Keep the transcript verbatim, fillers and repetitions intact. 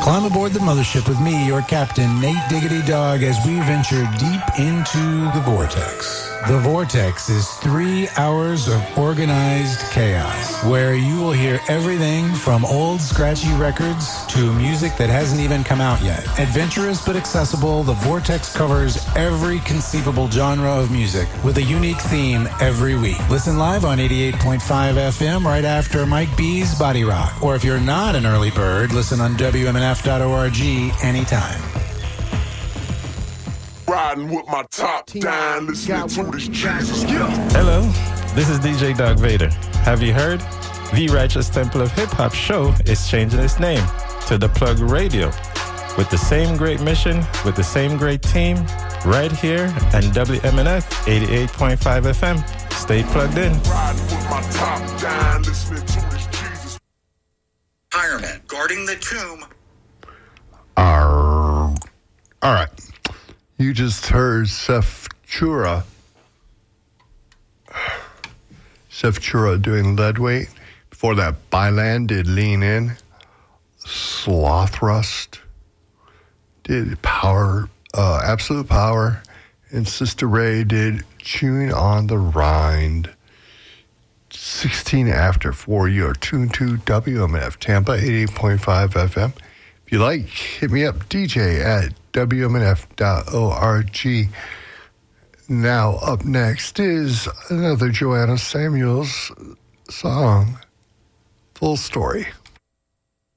Climb aboard the mothership with me, your captain, Nate Diggity Dog, as we venture deep into the Vortex. The Vortex is three hours of organized chaos, where you will hear everything from old scratchy records to music that hasn't even come out yet. Adventurous but accessible, the Vortex covers every conceivable genre of music with a unique theme every week. Listen live on eighty-eight point five F M right after Mike B's Body Rock. Or if you're not an early bird, listen on W M N F dot org anytime. Riding with my top down, listening to this Jesus. Hello, this is D J Dog Vader. Have you heard? The Righteous Temple of Hip Hop show is changing its name to The Plug Radio. With the same great mission, with the same great team, right here on W M N F eighty-eight point five F M. Stay plugged in. Riding with my top down, listening to this Jesus. Firemen guarding the tomb. Arr. All right. You just heard Sefchura. Sefchura doing lead weight. Before that, Byland did Lean In. Slothrust did Power, uh, Absolute Power. And Sister Ray did Chewing on the Rind. sixteen after four, you're tuned to W M F Tampa eighty-eight point five F M. If you like, hit me up, D J at W M N F dot org. Now, up next is another Joanna Samuels song, Full Story.